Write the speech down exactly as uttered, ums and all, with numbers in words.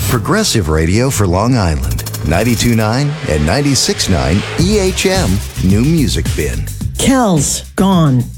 Progressive Radio for Long Island. ninety-two point nine and ninety-six point nine E H M New Music Bin. Kells, gone.